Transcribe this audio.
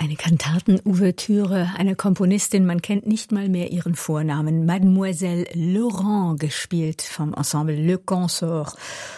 Eine Kantatenouvertüre, eine Komponistin, man kennt nicht mal mehr ihren Vornamen, Mademoiselle Laurent, gespielt vom Ensemble Le Consort.